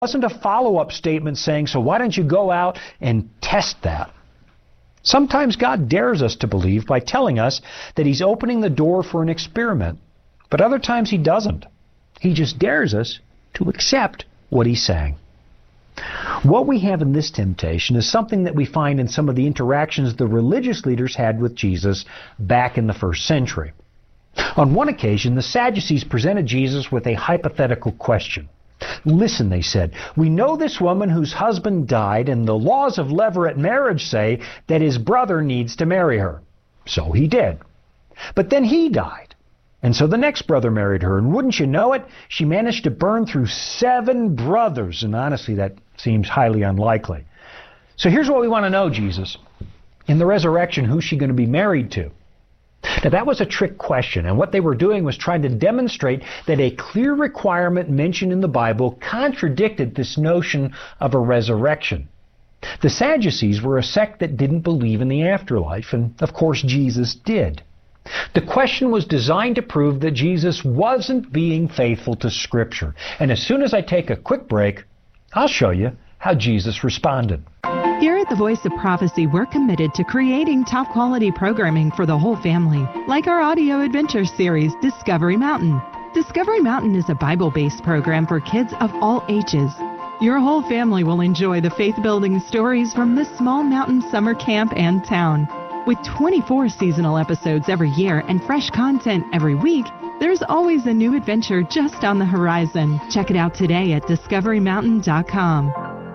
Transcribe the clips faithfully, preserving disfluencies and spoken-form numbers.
wasn't a follow-up statement saying, so why don't you go out and test that? Sometimes God dares us to believe by telling us that He's opening the door for an experiment, but other times He doesn't. He just dares us to accept what He's saying. What we have in this temptation is something that we find in some of the interactions the religious leaders had with Jesus back in the first century. On one occasion, the Sadducees presented Jesus with a hypothetical question. Listen, they said, we know this woman whose husband died, and the laws of levirate marriage say that his brother needs to marry her. So he did. But then he died. And so the next brother married her, and wouldn't you know it, she managed to burn through seven brothers, and honestly, that seems highly unlikely. So here's what we want to know, Jesus. In the resurrection, who's she going to be married to? Now, that was a trick question, and what they were doing was trying to demonstrate that a clear requirement mentioned in the Bible contradicted this notion of a resurrection. The Sadducees were a sect that didn't believe in the afterlife, and of course Jesus did. The question was designed to prove that Jesus wasn't being faithful to Scripture. And as soon as I take a quick break, I'll show you how Jesus responded. Here at the Voice of Prophecy, we're committed to creating top-quality programming for the whole family, like our audio adventure series, Discovery Mountain. Discovery Mountain is a Bible-based program for kids of all ages. Your whole family will enjoy the faith-building stories from this small mountain summer camp and town. With twenty-four seasonal episodes every year and fresh content every week, there's always a new adventure just on the horizon. Check it out today at discovery mountain dot com.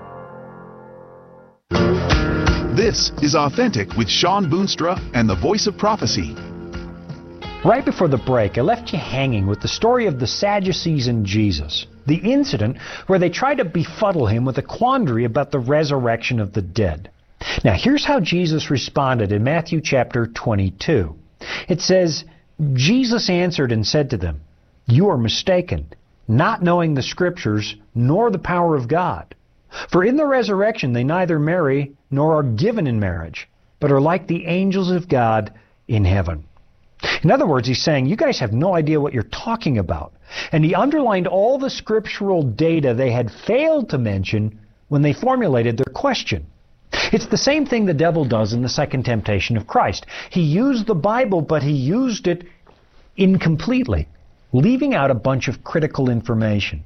This is Authentic with Sean Boonstra and the Voice of Prophecy. Right before the break, I left you hanging with the story of the Sadducees and Jesus, the incident where they tried to befuddle him with a quandary about the resurrection of the dead. Now, here's how Jesus responded in Matthew chapter twenty-two. It says, Jesus answered and said to them, you are mistaken, not knowing the Scriptures nor the power of God. For in the resurrection they neither marry nor are given in marriage, but are like the angels of God in heaven. In other words, he's saying, you guys have no idea what you're talking about. And he underlined all the scriptural data they had failed to mention when they formulated their question. It's the same thing the devil does in the second temptation of Christ. He used the Bible, but he used it incompletely, leaving out a bunch of critical information.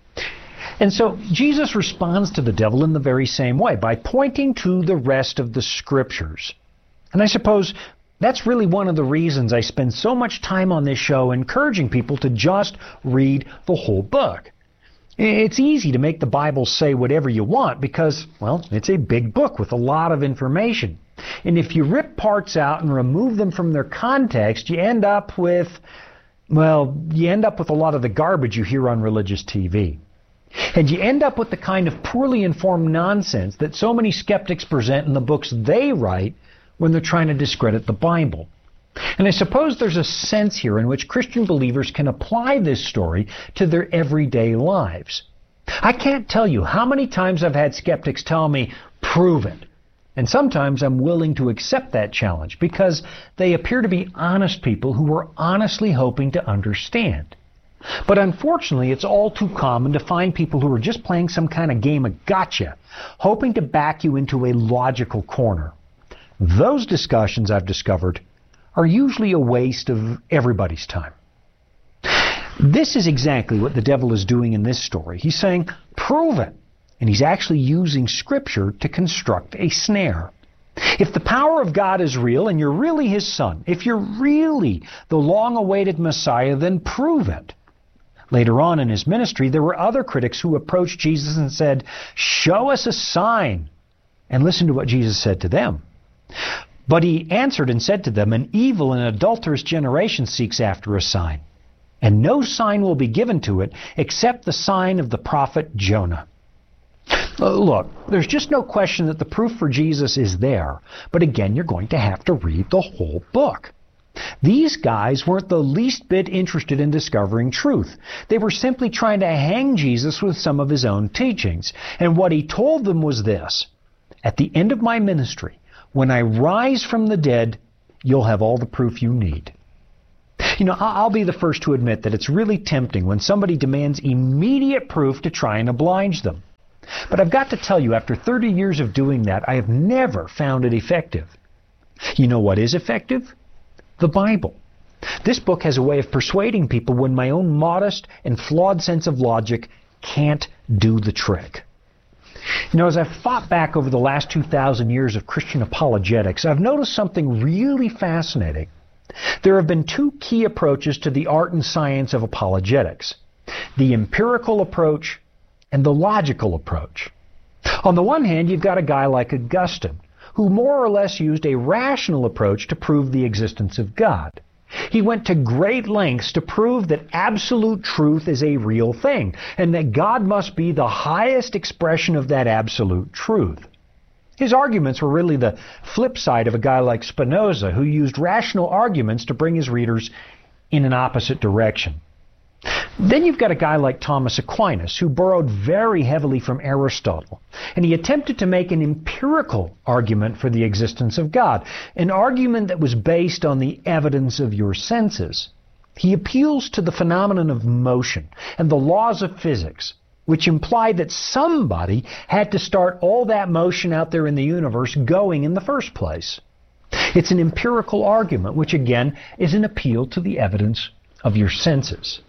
And so Jesus responds to the devil in the very same way, by pointing to the rest of the Scriptures. And I suppose that's really one of the reasons I spend so much time on this show encouraging people to just read the whole book. It's easy to make the Bible say whatever you want because, well, it's a big book with a lot of information. And if you rip parts out and remove them from their context, you end up with, well, you end up with a lot of the garbage you hear on religious T V. And you end up with the kind of poorly informed nonsense that so many skeptics present in the books they write when they're trying to discredit the Bible. And I suppose there's a sense here in which Christian believers can apply this story to their everyday lives. I can't tell you how many times I've had skeptics tell me, prove it. And sometimes I'm willing to accept that challenge because they appear to be honest people who are honestly hoping to understand. But unfortunately, it's all too common to find people who are just playing some kind of game of gotcha, hoping to back you into a logical corner. Those discussions, I've discovered, are usually a waste of everybody's time. This is exactly what the devil is doing in this story. He's saying, prove it. And he's actually using Scripture to construct a snare. If the power of God is real and you're really His Son, if you're really the long-awaited Messiah, then prove it. Later on in His ministry, there were other critics who approached Jesus and said, show us a sign. And listen to what Jesus said to them. But He answered and said to them, an evil and adulterous generation seeks after a sign, and no sign will be given to it except the sign of the prophet Jonah. Uh, look, there's just no question that the proof for Jesus is there, but again, you're going to have to read the whole book. These guys weren't the least bit interested in discovering truth. They were simply trying to hang Jesus with some of His own teachings. And what He told them was this: at the end of my ministry, when I rise from the dead, you'll have all the proof you need. You know, I'll be the first to admit that it's really tempting when somebody demands immediate proof to try and oblige them. But I've got to tell you, after thirty years of doing that, I have never found it effective. You know what is effective? The Bible. This book has a way of persuading people when my own modest and flawed sense of logic can't do the trick. You know, as I've fought back over the last two thousand years of Christian apologetics, I've noticed something really fascinating. There have been two key approaches to the art and science of apologetics: the empirical approach and the logical approach. On the one hand, you've got a guy like Augustine, who more or less used a rational approach to prove the existence of God. He went to great lengths to prove that absolute truth is a real thing, and that God must be the highest expression of that absolute truth. His arguments were really the flip side of a guy like Spinoza, who used rational arguments to bring his readers in an opposite direction. Then you've got a guy like Thomas Aquinas, who borrowed very heavily from Aristotle, and he attempted to make an empirical argument for the existence of God, an argument that was based on the evidence of your senses. He appeals to the phenomenon of motion and the laws of physics, which imply that somebody had to start all that motion out there in the universe going in the first place. It's an empirical argument, which again is an appeal to the evidence of your senses.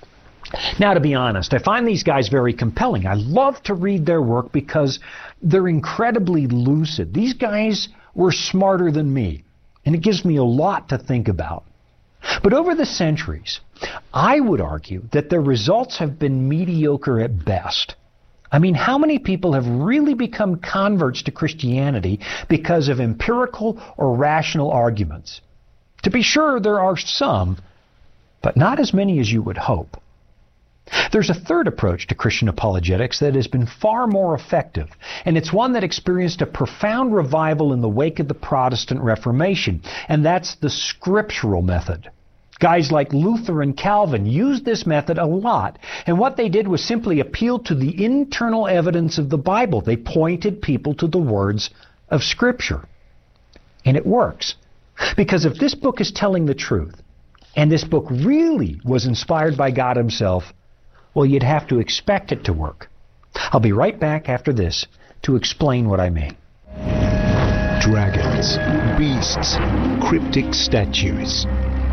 Now, to be honest, I find these guys very compelling. I love to read their work because they're incredibly lucid. These guys were smarter than me, and it gives me a lot to think about. But over the centuries, I would argue that their results have been mediocre at best. I mean, how many people have really become converts to Christianity because of empirical or rational arguments? To be sure, there are some, but not as many as you would hope. There's a third approach to Christian apologetics that has been far more effective, and it's one that experienced a profound revival in the wake of the Protestant Reformation, and that's the scriptural method. Guys like Luther and Calvin used this method a lot, and what they did was simply appeal to the internal evidence of the Bible. They pointed people to the words of Scripture. And it works. Because if this book is telling the truth, and this book really was inspired by God Himself, well, you'd have to expect it to work. I'll be right back after this to explain what I mean. Dragons, beasts, cryptic statues.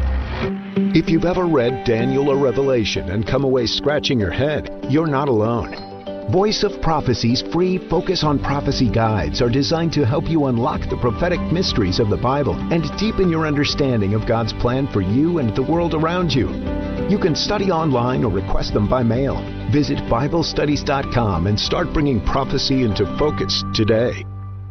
If you've ever read Daniel or Revelation and come away scratching your head, you're not alone. Voice of Prophecy's free Focus on Prophecy guides are designed to help you unlock the prophetic mysteries of the Bible and deepen your understanding of God's plan for you and the world around you. You can study online or request them by mail. Visit Bible Studies dot com and start bringing prophecy into focus today.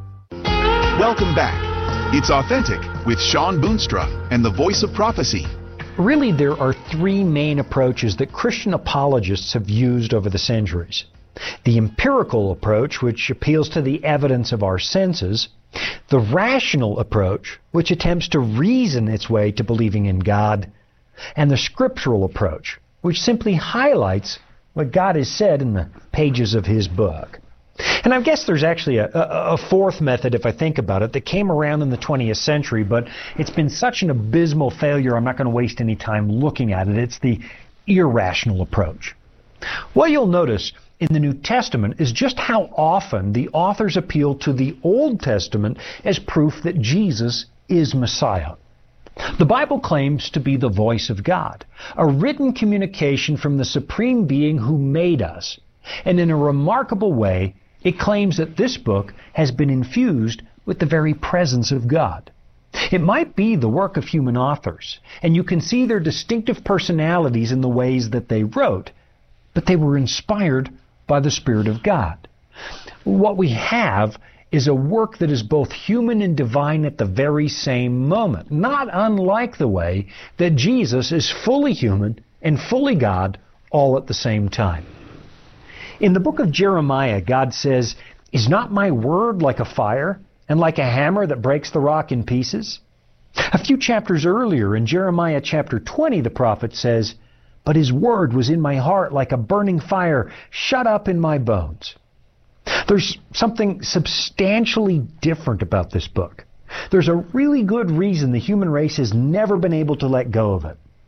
Welcome back. It's Authentic with Shawn Boonstra and the Voice of Prophecy. Really, there are three main approaches that Christian apologists have used over the centuries. The empirical approach, which appeals to the evidence of our senses. The rational approach, which attempts to reason its way to believing in God. And the scriptural approach, which simply highlights what God has said in the pages of His book. And I guess there's actually a, a, a fourth method, if I think about it, that came around in the twentieth century, but it's been such an abysmal failure, I'm not going to waste any time looking at it. It's the irrational approach. What you'll notice in the New Testament is just how often the authors appeal to the Old Testament as proof that Jesus is Messiah. The Bible claims to be the voice of God, a written communication from the Supreme Being who made us. And in a remarkable way, it claims that this book has been infused with the very presence of God. It might be the work of human authors, and you can see their distinctive personalities in the ways that they wrote, but they were inspired by the Spirit of God. What we have is a work that is both human and divine at the very same moment, not unlike the way that Jesus is fully human and fully God all at the same time. In the book of Jeremiah, God says, "Is not my word like a fire and like a hammer that breaks the rock in pieces?" A few chapters earlier in Jeremiah chapter twenty, the prophet says, "But His word was in my heart like a burning fire shut up in my bones." There's something substantially different about this book. There's a really good reason the human race has never been able to let go of it.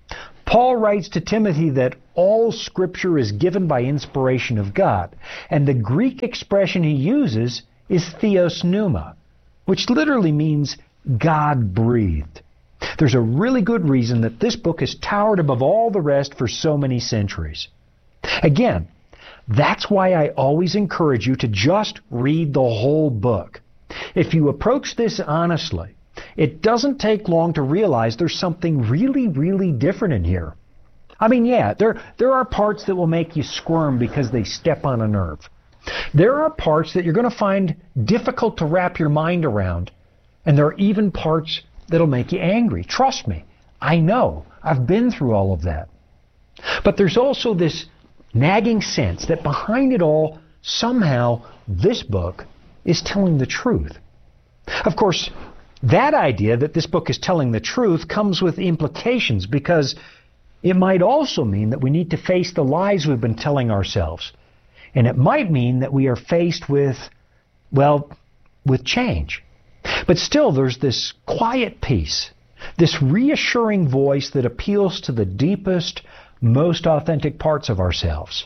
Paul writes to Timothy that all Scripture is given by inspiration of God, and the Greek expression he uses is theos pneuma, which literally means God-breathed. There's a really good reason that this book has towered above all the rest for so many centuries. Again, that's why I always encourage you to just read the whole book. If you approach this honestly, it doesn't take long to realize there's something really, really different in here. I mean, yeah, there, there are parts that will make you squirm because they step on a nerve. There are parts that you're going to find difficult to wrap your mind around, and there are even parts that'll make you angry. Trust me, I know. I've been through all of that. But there's also this nagging sense that behind it all, somehow, this book is telling the truth. Of course, that idea that this book is telling the truth comes with implications, because it might also mean that we need to face the lies we've been telling ourselves. And it might mean that we are faced with, well, with change. But still, there's this quiet peace, this reassuring voice that appeals to the deepest, most authentic parts of ourselves.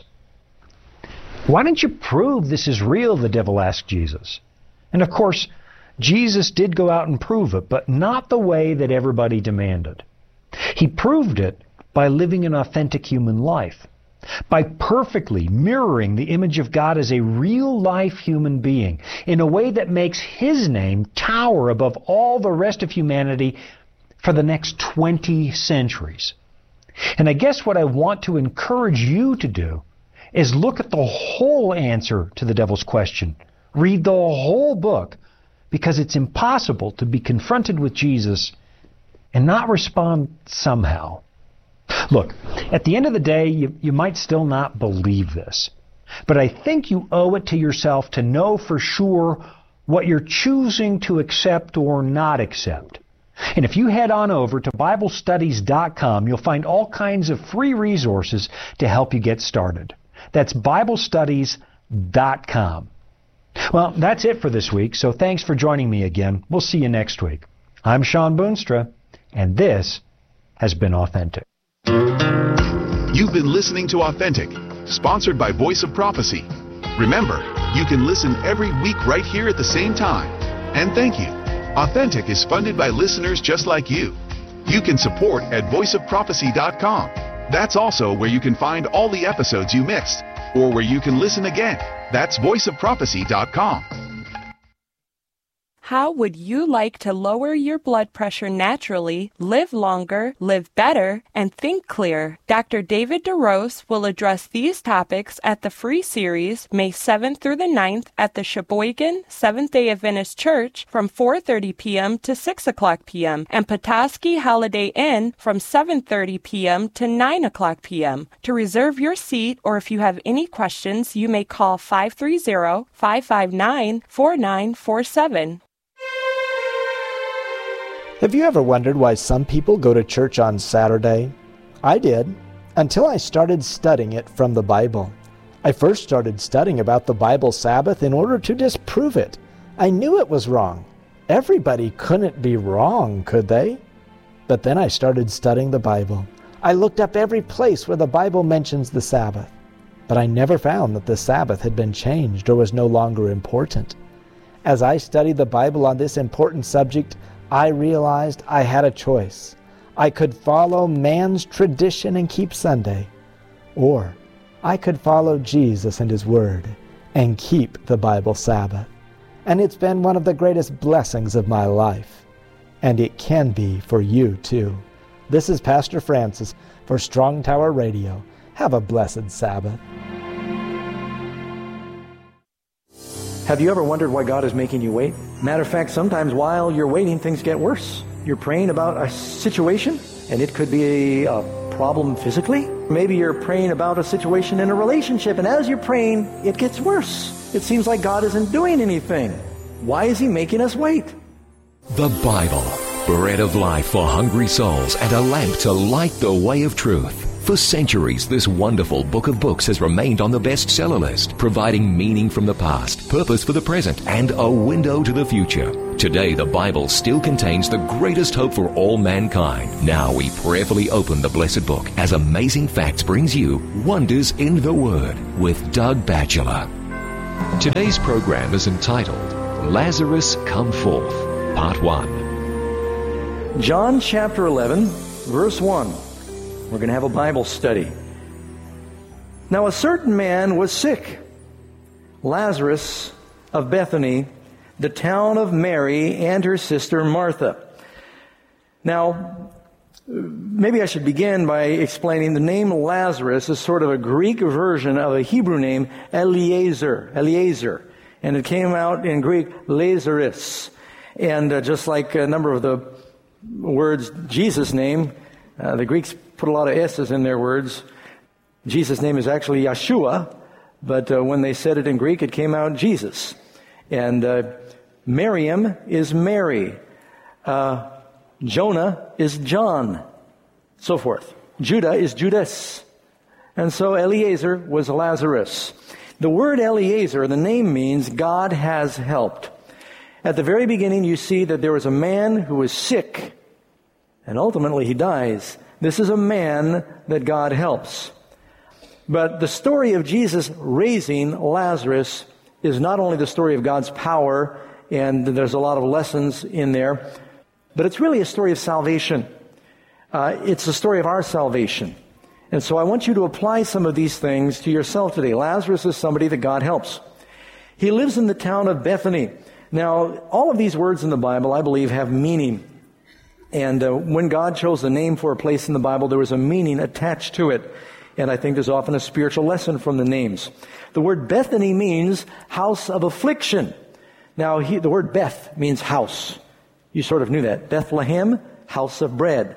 Why don't you prove this is real, the devil asked Jesus. And of course, Jesus did go out and prove it, but not the way that everybody demanded. He proved it by living an authentic human life, by perfectly mirroring the image of God as a real-life human being in a way that makes His name tower above all the rest of humanity for the next twenty centuries. And I guess what I want to encourage you to do is look at the whole answer to the devil's question. Read the whole book, because it's impossible to be confronted with Jesus and not respond somehow. Look, at the end of the day, you, you might still not believe this, but I think you owe it to yourself to know for sure what you're choosing to accept or not accept. And if you head on over to Bible Studies dot com, you'll find all kinds of free resources to help you get started. That's Bible Studies dot com. Well, that's it for this week, so thanks for joining me again. We'll see you next week. I'm Shawn Boonstra, and this has been Authentic. You've been listening to Authentic, sponsored by Voice of Prophecy. Remember, you can listen every week right here at the same time. And thank you. Authentic is funded by listeners just like you. You can support at voice of prophecy dot com. That's also where you can find all the episodes you missed, or where you can listen again. That's voice of prophecy dot com. How would you like to lower your blood pressure naturally, live longer, live better, and think clear? Doctor David DeRose will address these topics at the free series May seventh through the ninth at the Sheboygan Seventh-day Adventist Church from four thirty p.m. to six o'clock p.m. and Petoskey Holiday Inn from seven thirty p.m. to nine o'clock p.m. To reserve your seat, or if you have any questions, you may call five three zero, five five nine, four nine four seven. Have you ever wondered why some people go to church on Saturday? I did, until I started studying it from the Bible. I first started studying about the Bible Sabbath in order to disprove it. I knew it was wrong. Everybody couldn't be wrong, could they? But then I started studying the Bible. I looked up every place where the Bible mentions the Sabbath, but I never found that the Sabbath had been changed or was no longer important. As I studied the Bible on this important subject, I realized I had a choice. I could follow man's tradition and keep Sunday, or I could follow Jesus and His Word and keep the Bible Sabbath. And it's been one of the greatest blessings of my life. And it can be for you too. This is Pastor Francis for Strong Tower Radio. Have a blessed Sabbath. Have you ever wondered why God is making you wait? Matter of fact, sometimes while you're waiting, things get worse. You're praying about a situation, and it could be a problem physically. Maybe you're praying about a situation in a relationship, and as you're praying, it gets worse. It seems like God isn't doing anything. Why is He making us wait? The Bible, bread of life for hungry souls and a lamp to light the way of truth. For centuries, this wonderful book of books has remained on the bestseller list, providing meaning from the past, purpose for the present, and a window to the future. Today, the Bible still contains the greatest hope for all mankind. Now we prayerfully open the blessed book as Amazing Facts brings you Wonders in the Word with Doug Batchelor. Today's program is entitled Lazarus Come Forth, Part one. John chapter eleven, verse one. We're going to have a Bible study. Now a certain man was sick, Lazarus of Bethany, the town of Mary and her sister Martha. Now, maybe I should begin by explaining the name Lazarus is sort of a Greek version of a Hebrew name, Eliezer, Eliezer. And it came out in Greek, Lazarus. And uh, just like a number of the words, Jesus' name, uh, the Greeks put a lot of S's in their words. Jesus' name is actually Yeshua, but uh, when they said it in Greek, it came out Jesus. And uh, Miriam is Mary. Uh, Jonah is John. So forth. Judah is Judas. And so Eliezer was Lazarus. The word Eliezer, the name means God has helped. At the very beginning, you see that there was a man who was sick, and ultimately he dies. This is a man that God helps. But the story of Jesus raising Lazarus is not only the story of God's power, and there's a lot of lessons in there, but it's really a story of salvation. Uh, it's the story of our salvation. And so I want you to apply some of these things to yourself today. Lazarus is somebody that God helps. He lives in the town of Bethany. Now, all of these words in the Bible, I believe, have meaning. And uh, when God chose the name for a place in the Bible, there was a meaning attached to it. And I think there's often a spiritual lesson from the names. The word Bethany means house of affliction. Now, he, the word Beth means house. You sort of knew that. Bethlehem, house of bread.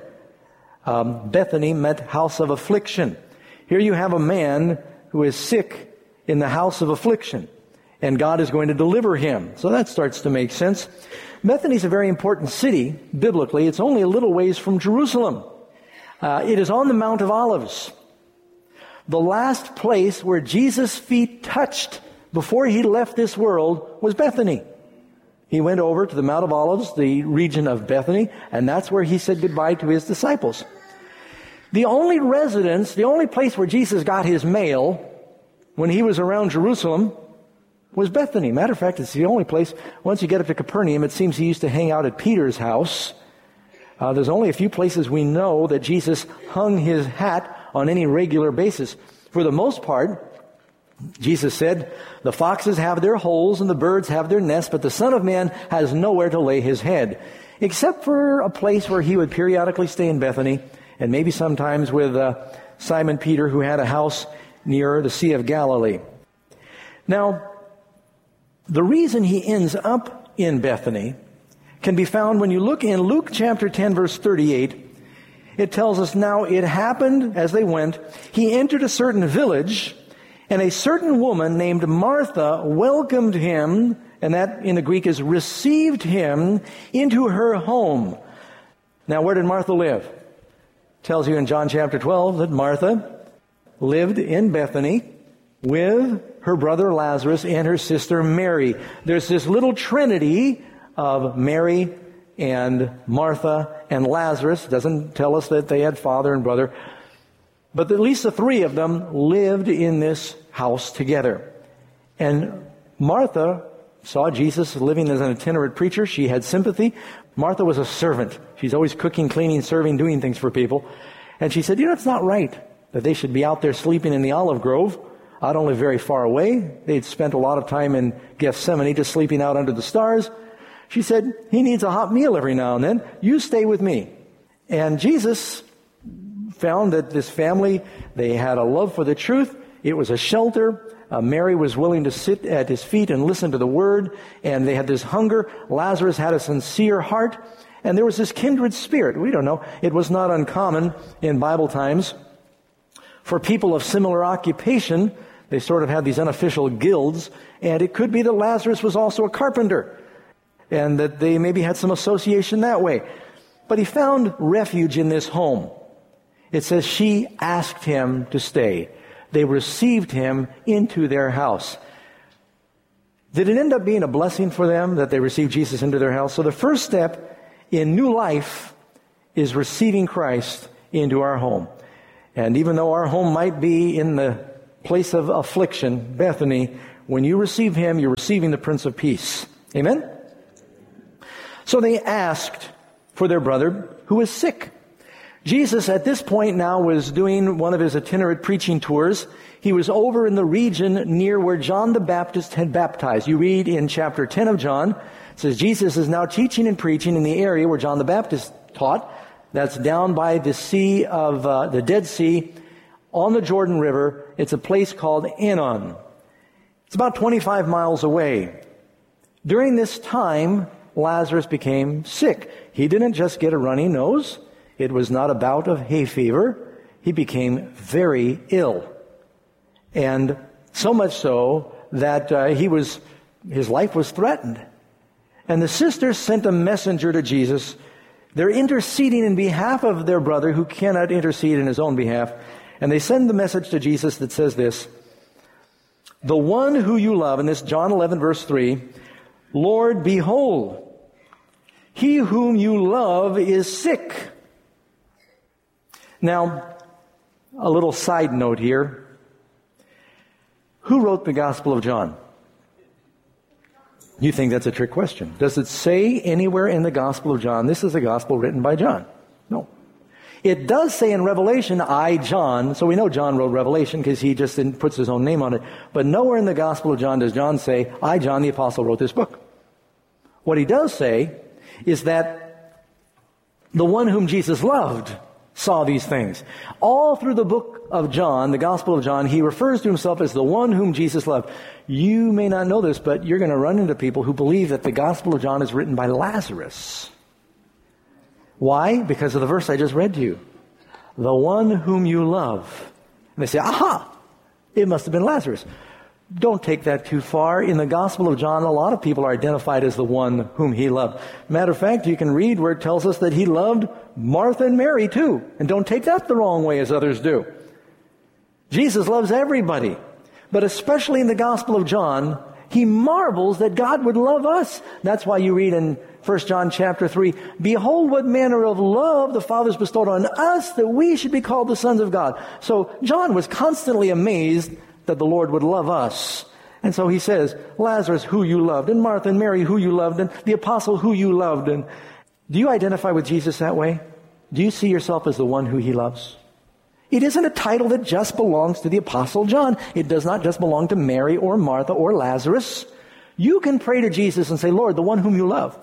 Um, Bethany meant house of affliction. Here you have a man who is sick in the house of affliction, and God is going to deliver him. So that starts to make sense. Bethany is a very important city, biblically. It's only a little ways from Jerusalem. Uh, it is on the Mount of Olives. The last place where Jesus' feet touched before he left this world was Bethany. He went over to the Mount of Olives, the region of Bethany, and that's where he said goodbye to his disciples. The only residence, the only place where Jesus got his mail when he was around Jerusalem was Bethany. Matter of fact, it's the only place. Once you get up to Capernaum, it seems he used to hang out at Peter's house. Uh, there's only a few places we know that Jesus hung his hat on any regular basis. For the most part, Jesus said, the foxes have their holes and the birds have their nests, but the Son of Man has nowhere to lay his head, except for a place where he would periodically stay in Bethany, and maybe sometimes with uh, Simon Peter, who had a house near the Sea of Galilee. Now, the reason he ends up in Bethany can be found when you look in Luke chapter ten, verse thirty-eight. It tells us, now it happened as they went, he entered a certain village, and a certain woman named Martha welcomed him, and that in the Greek is received him into her home. Now, where did Martha live? It tells you in John chapter twelve that Martha lived in Bethany with her brother Lazarus and her sister Mary. There's this little trinity of Mary and Martha and Lazarus. It doesn't tell us that they had father and brother. But at least the three of them lived in this house together. And Martha saw Jesus living as an itinerant preacher. She had sympathy. Martha was a servant. She's always cooking, cleaning, serving, doing things for people. And she said, you know, it's not right that they should be out there sleeping in the olive grove. I don't live very far away. They'd spent a lot of time in Gethsemane just sleeping out under the stars. She said, he needs a hot meal every now and then. You stay with me. And Jesus found that this family, they had a love for the truth. It was a shelter. Uh, Mary was willing to sit at his feet and listen to the word. And they had this hunger. Lazarus had a sincere heart. And there was this kindred spirit. We don't know. It was not uncommon in Bible times for people of similar occupation. They sort of had these unofficial guilds. And it could be that Lazarus was also a carpenter, and that they maybe had some association that way. But he found refuge in this home. It says she asked him to stay. They received him into their house. Did it end up being a blessing for them that they received Jesus into their house? So the first step in new life is receiving Christ into our home. And even though our home might be in the place of affliction, Bethany, when you receive Him, you're receiving the Prince of Peace. Amen? So they asked for their brother who was sick. Jesus at this point now was doing one of His itinerant preaching tours. He was over in the region near where John the Baptist had baptized. You read in chapter ten of John, it says Jesus is now teaching and preaching in the area where John the Baptist taught. That's down by the sea of uh, the Dead Sea on the Jordan River. It's a place called Enon. It's about twenty-five miles away. During this time, Lazarus became sick. He didn't just get a runny nose. It was not a bout of hay fever. He became very ill. And so much so that uh, he was, his life was threatened. And the sisters sent a messenger to Jesus. They're interceding in behalf of their brother who cannot intercede in his own behalf. And they send the message to Jesus that says this, "The one who you love," and this John eleven verse three, "Lord, behold, he whom you love is sick." Now, a little side note here. Who wrote the Gospel of John? You think that's a trick question. Does it say anywhere in the Gospel of John, this is a gospel written by John? No. It does say in Revelation, I, John, so we know John wrote Revelation because he just puts his own name on it. But nowhere in the Gospel of John does John say, I, John the Apostle, wrote this book. What he does say is that the one whom Jesus loved saw these things. All through the book of John, the Gospel of John, he refers to himself as the one whom Jesus loved. You may not know this, but you're going to run into people who believe that the Gospel of John is written by Lazarus. Why? Because of the verse I just read to you. The one whom you love. And they say, aha, it must have been Lazarus. Don't take that too far. In the Gospel of John, a lot of people are identified as the one whom he loved. Matter of fact, you can read where it tells us that he loved Martha and Mary too. And don't take that the wrong way as others do. Jesus loves everybody. But especially in the Gospel of John, he marvels that God would love us. That's why you read in First John chapter three, "Behold what manner of love the Father has bestowed on us that we should be called the sons of God." So John was constantly amazed that the Lord would love us. And so he says, Lazarus, who you loved, and Martha and Mary, who you loved, and the apostle, who you loved. And do you identify with Jesus that way? Do you see yourself as the one who he loves? It isn't a title that just belongs to the apostle John. It does not just belong to Mary or Martha or Lazarus. You can pray to Jesus and say, Lord, the one whom you love.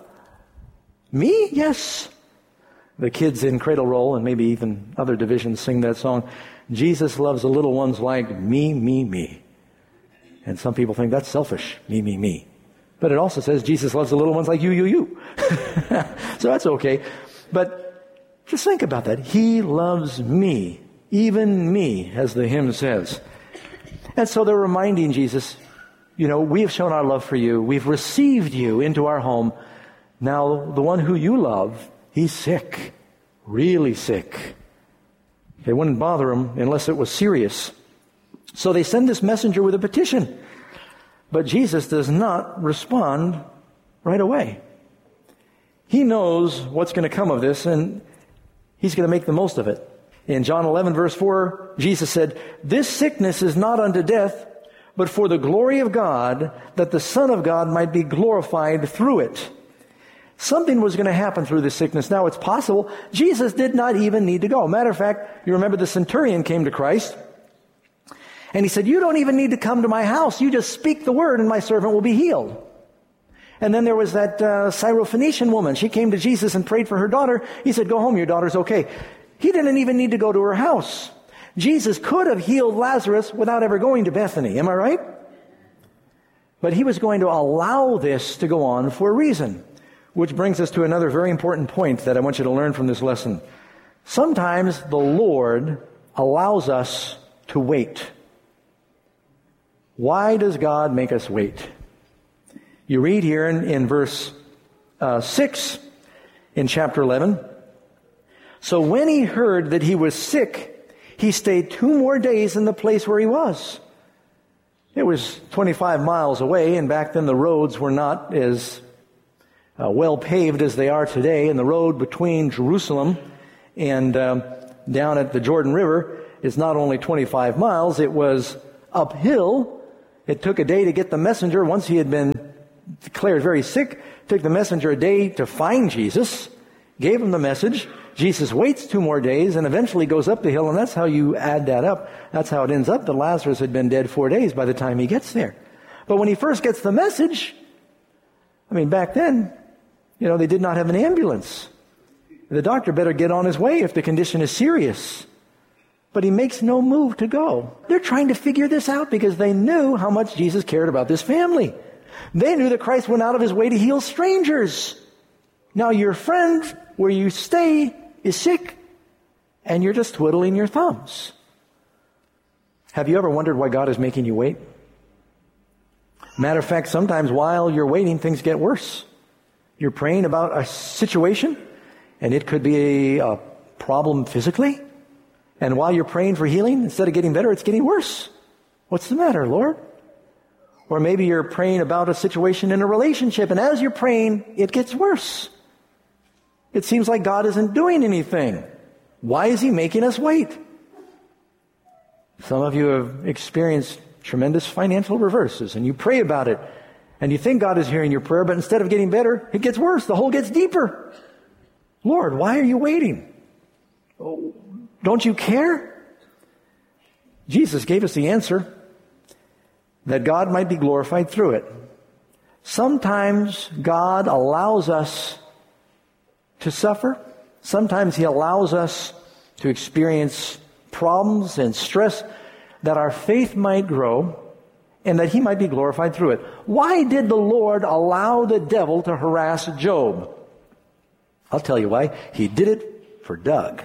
Me? Yes. The kids in Cradle Roll and maybe even other divisions sing that song. Jesus loves the little ones like me, me, me. And some people think that's selfish. Me, me, me. But it also says Jesus loves the little ones like you, you, you. So that's okay. But just think about that. He loves me. Even me, as the hymn says. And so they're reminding Jesus, you know, we have shown our love for you. We've received you into our home. Now, the one who you love, he's sick. Really sick. They wouldn't bother him unless it was serious. So they send this messenger with a petition. But Jesus does not respond right away. He knows what's going to come of this, and he's going to make the most of it. In John eleven, verse four, Jesus said, "This sickness is not unto death, but for the glory of God, that the Son of God might be glorified through it." Something was going to happen through this sickness. Now, it's possible Jesus did not even need to go. Matter of fact, you remember the centurion came to Christ, and he said, you don't even need to come to my house. You just speak the word, and my servant will be healed. And then there was that uh, Syrophoenician woman. She came to Jesus and prayed for her daughter. He said, go home, your daughter's okay. He didn't even need to go to her house. Jesus could have healed Lazarus without ever going to Bethany. Am I right? But he was going to allow this to go on for a reason. Which brings us to another very important point that I want you to learn from this lesson. Sometimes the Lord allows us to wait. Why does God make us wait? You read here in, in verse uh, six in chapter eleven. So when he heard that he was sick, he stayed two more days in the place where he was. It was twenty-five miles away, and back then the roads were not as uh, well paved as they are today. And the road between Jerusalem and um, down at the Jordan River is not only twenty-five miles, it was uphill. It took a day to get the messenger. Once he had been declared very sick, it took the messenger a day to find Jesus, gave him the message. Jesus waits two more days and eventually goes up the hill, and that's how you add that up. That's how it ends up that Lazarus had been dead four days by the time he gets there. But when he first gets the message, I mean, back then, you know, they did not have an ambulance. The doctor better get on his way if the condition is serious. But he makes no move to go. They're trying to figure this out because they knew how much Jesus cared about this family. They knew that Christ went out of his way to heal strangers. Now your friend where you stay is sick, and you're just twiddling your thumbs. Have you ever wondered why God is making you wait? Matter of fact, sometimes while you're waiting, things get worse. You're praying about a situation, and it could be a, a problem physically, and while you're praying for healing, instead of getting better, it's getting worse. What's the matter, Lord? Or maybe you're praying about a situation in a relationship, and as you're praying, it gets worse. It seems like God isn't doing anything. Why is he making us wait? Some of you have experienced tremendous financial reverses, and you pray about it, and you think God is hearing your prayer, but instead of getting better, it gets worse. The hole gets deeper. Lord, why are you waiting? Oh, don't you care? Jesus gave us the answer, that God might be glorified through it. Sometimes God allows us to suffer. Sometimes he allows us to experience problems and stress that our faith might grow and that he might be glorified through it. Why did the Lord allow the devil to harass Job? I'll tell you why. He did it for Doug.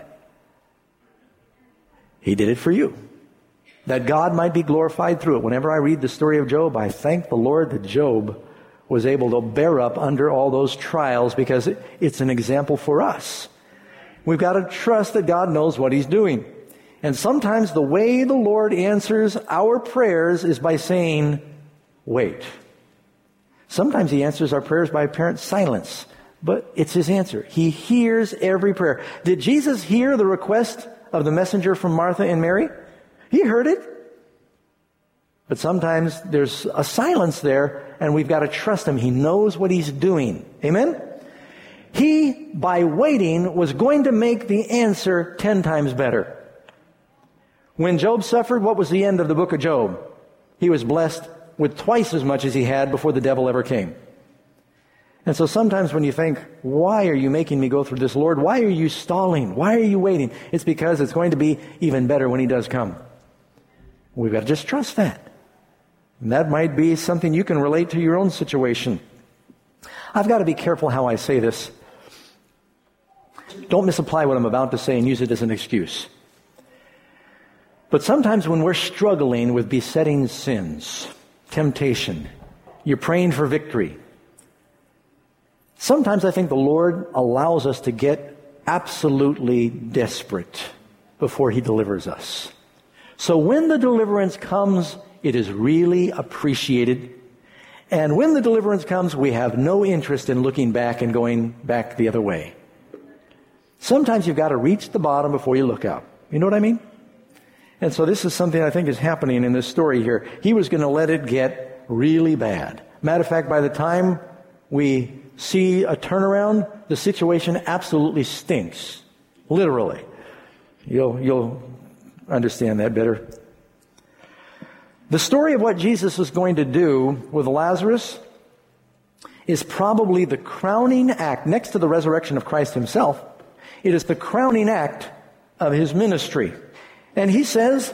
He did it for you. That God might be glorified through it. Whenever I read the story of Job, I thank the Lord that Job was able to bear up under all those trials because it's an example for us. We've got to trust that God knows what he's doing. And sometimes the way the Lord answers our prayers is by saying, wait. Sometimes he answers our prayers by apparent silence, but it's his answer. He hears every prayer. Did Jesus hear the request of the messenger from Martha and Mary? He heard it. But sometimes there's a silence there, and we've got to trust him. He knows what he's doing. Amen? He, by waiting, was going to make the answer ten times better. When Job suffered, what was the end of the book of Job? He was blessed with twice as much as he had before the devil ever came. And so sometimes when you think, why are you making me go through this, Lord? Why are you stalling? Why are you waiting? It's because it's going to be even better when he does come. We've got to just trust that. And that might be something you can relate to your own situation. I've got to be careful how I say this. Don't misapply what I'm about to say and use it as an excuse. But sometimes when we're struggling with besetting sins, temptation, you're praying for victory. Sometimes I think the Lord allows us to get absolutely desperate before he delivers us. So when the deliverance comes, it is really appreciated. And when the deliverance comes, we have no interest in looking back and going back the other way. Sometimes you've got to reach the bottom before you look up. You know what I mean? And so this is something I think is happening in this story here. He was going to let it get really bad. Matter of fact, by the time we see a turnaround, the situation absolutely stinks. Literally. You'll, you'll understand that better. The story of what Jesus is going to do with Lazarus is probably the crowning act, next to the resurrection of Christ himself. It is the crowning act of his ministry. And he says,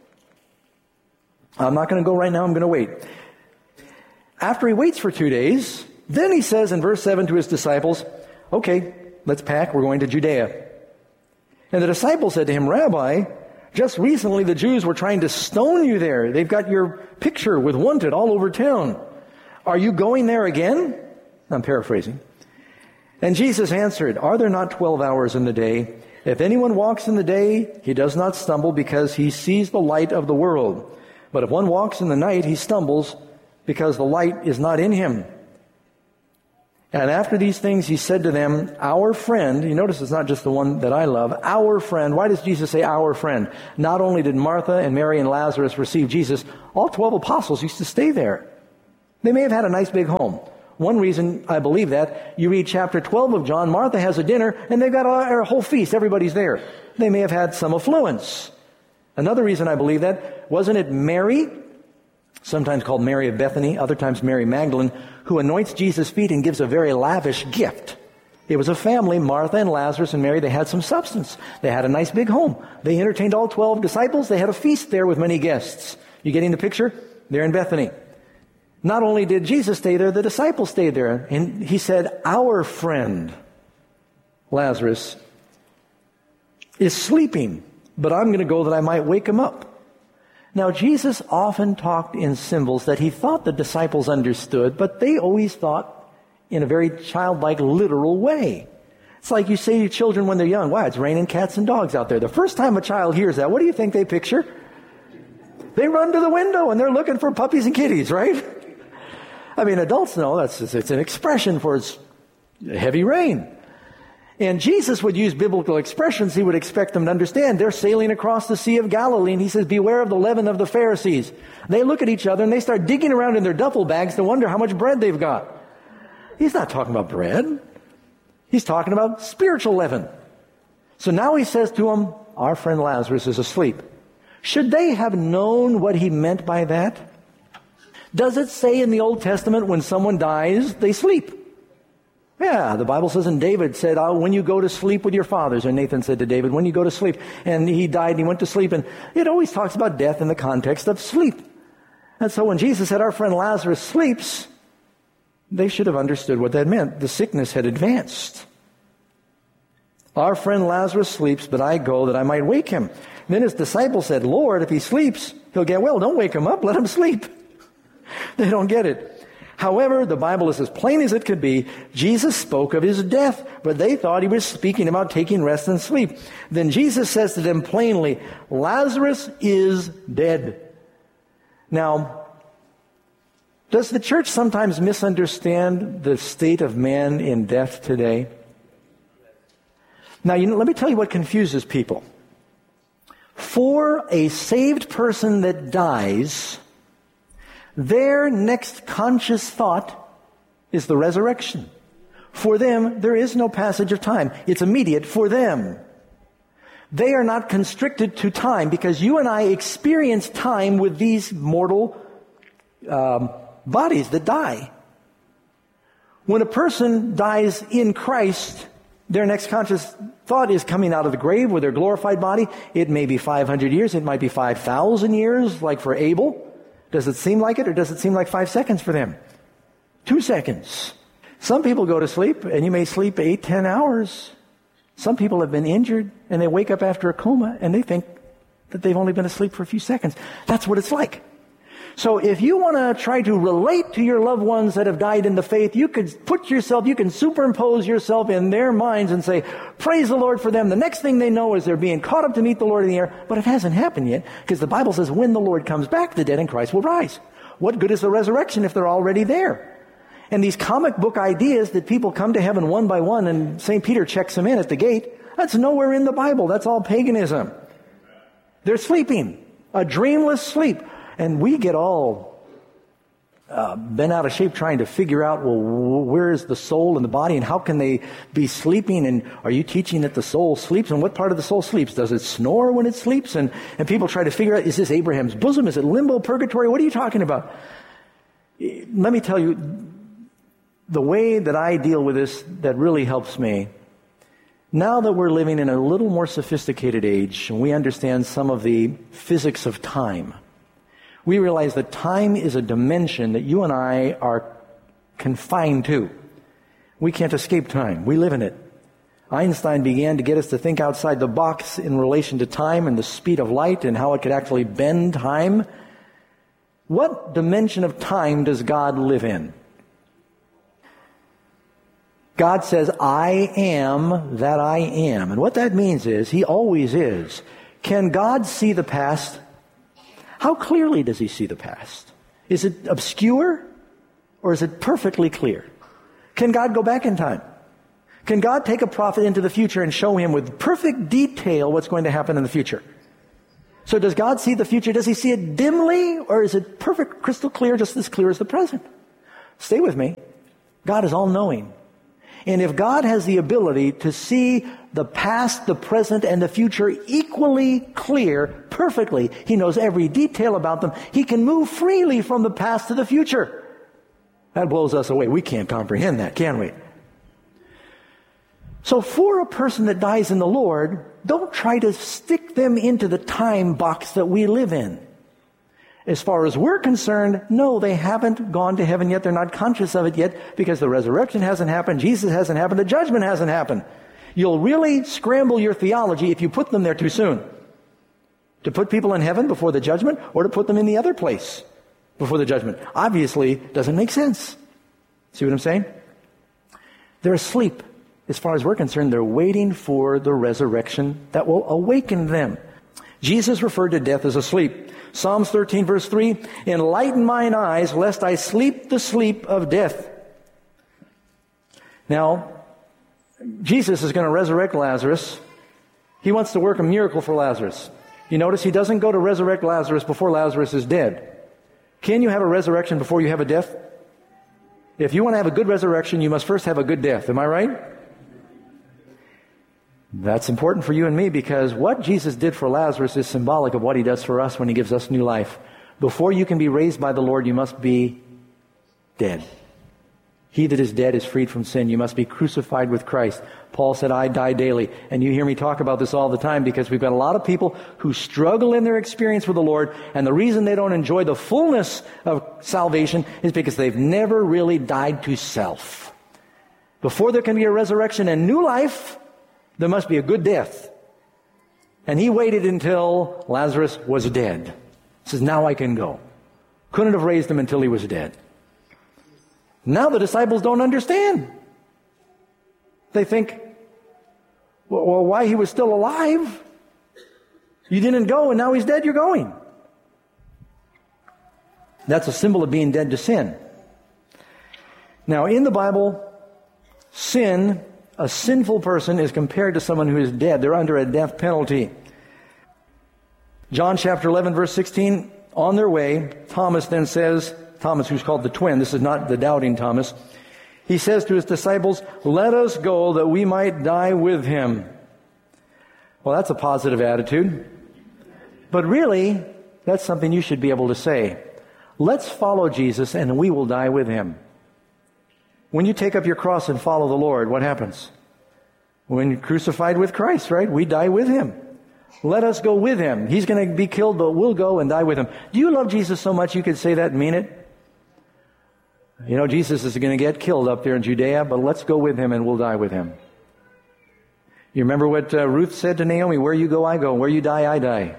I'm not going to go right now, I'm going to wait. After he waits for two days, then he says in verse seven to his disciples, okay, let's pack, we're going to Judea. And the disciples said to him, Rabbi, just recently the Jews were trying to stone you there. They've got your picture with wanted all over town. Are you going there again? I'm paraphrasing. And Jesus answered, are there not twelve hours in the day? If anyone walks in the day, he does not stumble because he sees the light of the world. But if one walks in the night, he stumbles because the light is not in him. And after these things, he said to them, our friend, you notice it's not just the one that I love, our friend. Why does Jesus say our friend? Not only did Martha and Mary and Lazarus receive Jesus, all twelve apostles used to stay there. They may have had a nice big home. One reason I believe that, you read chapter twelve of John, Martha has a dinner, and they've got a, a whole feast. Everybody's there. They may have had some affluence. Another reason I believe that, wasn't it Mary, sometimes called Mary of Bethany, other times Mary Magdalene, who anoints Jesus' feet and gives a very lavish gift? It was a family, Martha and Lazarus and Mary. They had some substance. They had a nice big home. They entertained all twelve disciples. They had a feast there with many guests. You getting the picture? They're in Bethany. Not only did Jesus stay there, the disciples stayed there. And he said, our friend, Lazarus, is sleeping, but I'm going to go that I might wake him up. Now, Jesus often talked in symbols that he thought the disciples understood, but they always thought in a very childlike, literal way. It's like you say to children when they're young, wow, it's raining cats and dogs out there. The first time a child hears that, what do you think they picture? They run to the window and they're looking for puppies and kitties, right? I mean, adults know that's it's an expression for it's heavy rain. And Jesus would use biblical expressions. He would expect them to understand. They're sailing across the Sea of Galilee, and he says, beware of the leaven of the Pharisees. They look at each other, and they start digging around in their duffel bags to wonder how much bread they've got. He's not talking about bread. He's talking about spiritual leaven. So now he says to them, our friend Lazarus is asleep. Should they have known what he meant by that? Does it say in the Old Testament when someone dies, they sleep? Yeah, the Bible says, and David said, oh, when you go to sleep with your fathers, or Nathan said to David, when you go to sleep, and he died and he went to sleep, and it always talks about death in the context of sleep. And so when Jesus said, our friend Lazarus sleeps, they should have understood what that meant. The sickness had advanced. Our friend Lazarus sleeps, but I go that I might wake him. Then his disciples said, Lord, if he sleeps, he'll get well. Don't wake him up, let him sleep. They don't get it. However, the Bible is as plain as it could be. Jesus spoke of his death, but they thought he was speaking about taking rest and sleep. Then Jesus says to them plainly, Lazarus is dead. Now, does the church sometimes misunderstand the state of man in death today? Now, you know, let me tell you what confuses people. For a saved person that dies, their next conscious thought is the resurrection. For them, there is no passage of time. It's immediate for them. They are not constricted to time because you and I experience time with these mortal um, bodies that die. When a person dies in Christ, their next conscious thought is coming out of the grave with their glorified body. It may be five hundred years. It might be five thousand years, like for Abel. Does it seem like it, or does it seem like five seconds for them? Two seconds. Some people go to sleep, and you may sleep eight, ten hours. Some people have been injured, and they wake up after a coma, and they think that they've only been asleep for a few seconds. That's what it's like. So if you want to try to relate to your loved ones that have died in the faith, you could put yourself, you can superimpose yourself in their minds and say, praise the Lord for them. The next thing they know is they're being caught up to meet the Lord in the air. But it hasn't happened yet, because the Bible says when the Lord comes back, the dead in Christ will rise. What good is the resurrection if they're already there? And these comic book ideas that people come to heaven one by one and Saint Peter checks them in at the gate, that's nowhere in the Bible. That's all paganism. They're sleeping, a dreamless sleep. And we get all uh, bent out of shape trying to figure out, well, where is the soul and the body, and how can they be sleeping? And are you teaching that the soul sleeps? And what part of the soul sleeps? Does it snore when it sleeps? And, and people try to figure out, is this Abraham's bosom? Is it limbo, purgatory? What are you talking about? Let me tell you, the way that I deal with this that really helps me, now that we're living in a little more sophisticated age, and we understand some of the physics of time, we realize that time is a dimension that you and I are confined to. We can't escape time. We live in it. Einstein began to get us to think outside the box in relation to time and the speed of light and how it could actually bend time. What dimension of time does God live in? God says, I am that I am. And what that means is, He always is. Can God see the past? How clearly does he see the past? Is it obscure or is it perfectly clear? Can God go back in time? Can God take a prophet into the future and show him with perfect detail what's going to happen in the future? So does God see the future? Does he see it dimly, or is it perfect, crystal clear, just as clear as the present? Stay with me. God is all-knowing. And if God has the ability to see the past, the present, and the future equally clear, perfectly, he knows every detail about them, he can move freely from the past to the future. That blows us away. We can't comprehend that, can we? So for a person that dies in the Lord, don't try to stick them into the time box that we live in. As far as we're concerned, no, they haven't gone to heaven yet. They're not conscious of it yet because the resurrection hasn't happened, Jesus hasn't happened, the judgment hasn't happened. You'll really scramble your theology if you put them there too soon. To put people in heaven before the judgment, or to put them in the other place before the judgment. Obviously, doesn't make sense. See what I'm saying? They're asleep. As far as we're concerned, they're waiting for the resurrection that will awaken them. Jesus referred to death as asleep. Psalms thirteen verse three, enlighten mine eyes, lest I sleep the sleep of death. Now, Jesus is going to resurrect Lazarus. He wants to work a miracle for Lazarus. You notice he doesn't go to resurrect Lazarus before Lazarus is dead. Can you have a resurrection before you have a death? If you want to have a good resurrection, you must first have a good death. Am I right? That's important for you and me, because what Jesus did for Lazarus is symbolic of what he does for us when he gives us new life. Before you can be raised by the Lord, you must be dead. He that is dead is freed from sin. You must be crucified with Christ. Paul said, I die daily. And you hear me talk about this all the time because we've got a lot of people who struggle in their experience with the Lord, and the reason they don't enjoy the fullness of salvation is because they've never really died to self. Before there can be a resurrection and new life, there must be a good death. And he waited until Lazarus was dead. He says, now I can go. Couldn't have raised him until he was dead. Now the disciples don't understand. They think, well, why he was still alive? You didn't go, and now he's dead, you're going. That's a symbol of being dead to sin. Now, in the Bible, sin, a sinful person is compared to someone who is dead. They're under a death penalty. John chapter eleven, verse sixteen, on their way, Thomas then says, Thomas, who's called the twin, this is not the doubting Thomas, he says to his disciples, let us go that we might die with him. Well, that's a positive attitude. But really, that's something you should be able to say. Let's follow Jesus and we will die with him. When you take up your cross and follow the Lord, what happens? When you're crucified with Christ, right? We die with him. Let us go with him. He's going to be killed, but we'll go and die with him. Do you love Jesus so much you could say that and mean it? You know, Jesus is going to get killed up there in Judea, but let's go with him and we'll die with him. You remember what uh, Ruth said to Naomi, where you go, I go. Where you die, I die.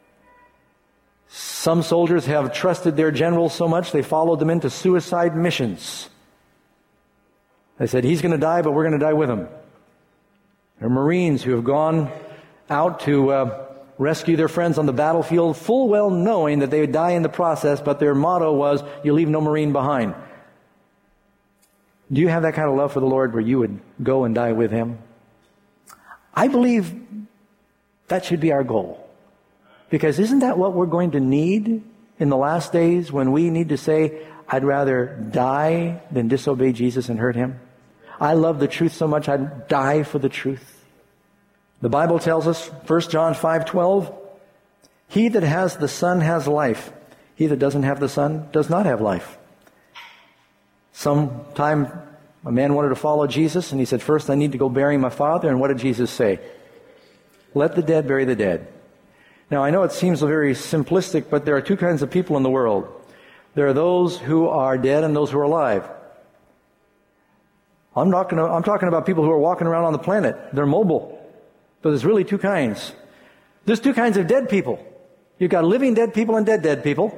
Some soldiers have trusted their generals so much they followed them into suicide missions. They said, he's going to die, but we're going to die with him. There are Marines who have gone out to uh, rescue their friends on the battlefield, full well knowing that they would die in the process, but their motto was, you leave no Marine behind. Do you have that kind of love for the Lord where you would go and die with him? I believe that should be our goal. Because isn't that what we're going to need in the last days when we need to say, I'd rather die than disobey Jesus and hurt him? I love the truth so much I'd die for the truth. The Bible tells us, First John five twelve, he that has the Son has life. He that doesn't have the Son does not have life. Sometime a man wanted to follow Jesus, and he said, first I need to go bury my father. And what did Jesus say? Let the dead bury the dead. Now, I know it seems very simplistic, but there are two kinds of people in the world. There are those who are dead and those who are alive. I'm not gonna, I'm talking about people who are walking around on the planet. They're mobile. But there's really two kinds. There's two kinds of dead people. You've got living dead people and dead dead people.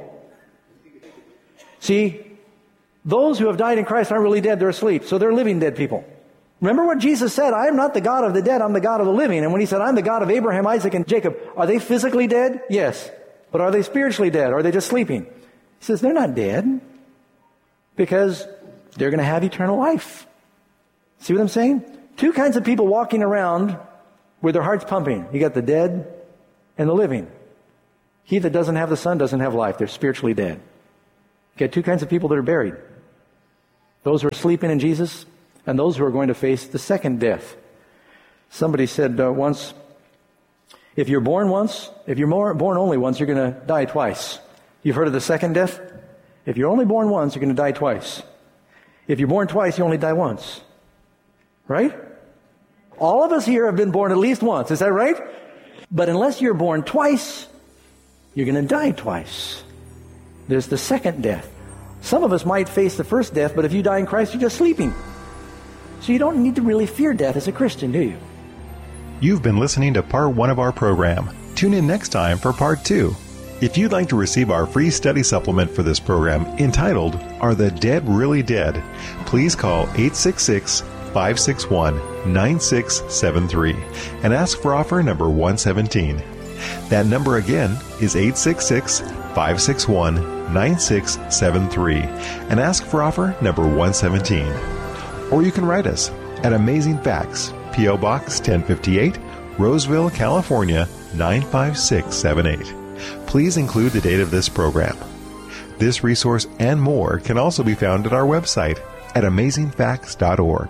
See, those who have died in Christ aren't really dead, they're asleep. So they're living dead people. Remember what Jesus said, I am not the God of the dead, I'm the God of the living. And when he said, I'm the God of Abraham, Isaac, and Jacob, are they physically dead? Yes. But are they spiritually dead? Or are they just sleeping? He says they're not dead because they're going to have eternal life. See what I'm saying? Two kinds of people walking around with their hearts pumping. You got the dead and the living. He that doesn't have the Son doesn't have life. They're spiritually dead. You got two kinds of people that are buried. Those who are sleeping in Jesus and those who are going to face the second death. Somebody said uh, once, if you're born once, if you're more, born only once, you're going to die twice. You've heard of the second death? If you're only born once, you're going to die twice. If you're born twice, you only die once. Right? All of us here have been born at least once. Is that right? But unless you're born twice, you're going to die twice. There's the second death. Some of us might face the first death, but if you die in Christ, you're just sleeping. So you don't need to really fear death as a Christian, do you? You've been listening to part one of our program. Tune in next time for part two. If you'd like to receive our free study supplement for this program entitled, Are the Dead Really Dead? Please call eight six six, five six one, nine six seven three and ask for offer number one seventeen. That number again is eight six six, five six one, nine six seven three and ask for offer number one seventeen. Or you can write us at Amazing Facts, P O. Box ten fifty-eight, Roseville, California, nine five six seven eight. Please include the date of this program. This resource and more can also be found at our website at amazing facts dot org.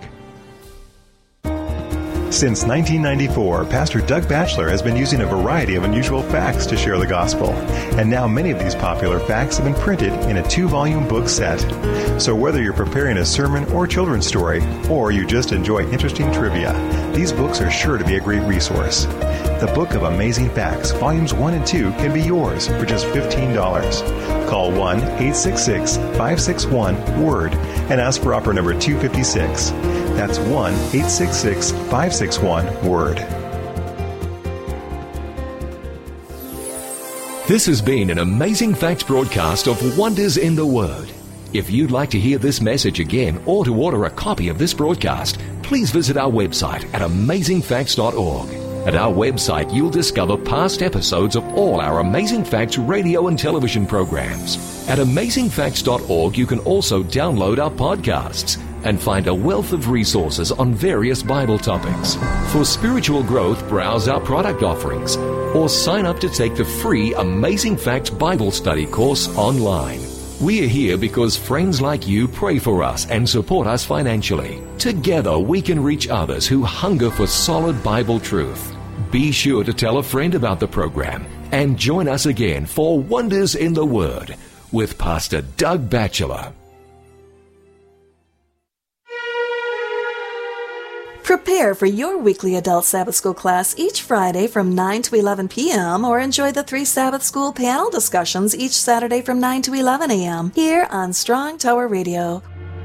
Since nineteen ninety-four, Pastor Doug Batchelor has been using a variety of unusual facts to share the gospel. And now many of these popular facts have been printed in a two-volume book set. So whether you're preparing a sermon or children's story, or you just enjoy interesting trivia, these books are sure to be a great resource. The Book of Amazing Facts, Volumes one and two, can be yours for just fifteen dollars. Call one eight six six, five six one, WORD and ask for offer number two fifty-six. That's one eight six six, five six one, WORD. This has been an Amazing Facts broadcast of Wonders in the Word. If you'd like to hear this message again or to order a copy of this broadcast, please visit our website at amazing facts dot org. At our website, you'll discover past episodes of all our Amazing Facts radio and television programs. At amazing facts dot org, you can also download our podcasts and find a wealth of resources on various Bible topics. For spiritual growth, browse our product offerings or sign up to take the free Amazing Facts Bible Study course online. We are here because friends like you pray for us and support us financially. Together, we can reach others who hunger for solid Bible truth. Be sure to tell a friend about the program and join us again for Wonders in the Word with Pastor Doug Batchelor. Prepare for your weekly adult Sabbath School class each Friday from nine to eleven p.m. or enjoy the three Sabbath School panel discussions each Saturday from nine to eleven a.m. here on Strong Tower Radio.